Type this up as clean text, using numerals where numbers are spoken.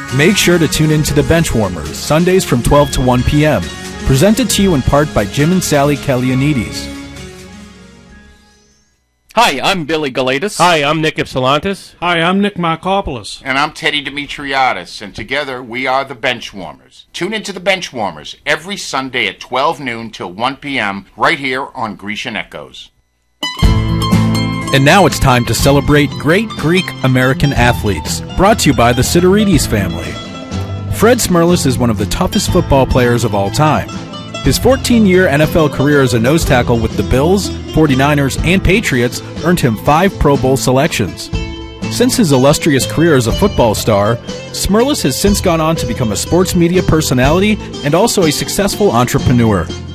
Make sure to tune in to The Benchwarmers, Sundays from 12 to 1 p.m. Presented to you in part by Jim and Sally Kalianides. Hi, I'm Billy Galatis. Hi, I'm Nick Ypsilantis. Hi, I'm Nick Markopoulos. And I'm Teddy Dimitriadis, and together we are the Benchwarmers. Tune into the Benchwarmers every Sunday at 12 noon till 1 p.m. right here on Grecian Echoes. And now it's time to celebrate great Greek American athletes, brought to you by the Sidorides family. Fred Smerlas is one of the toughest football players of all time. His 14-year NFL career as a nose tackle with the Bills, 49ers, and Patriots earned him 5 Pro Bowl selections. Since his illustrious career as a football star, Smerlas has since gone on to become a sports media personality and also a successful entrepreneur.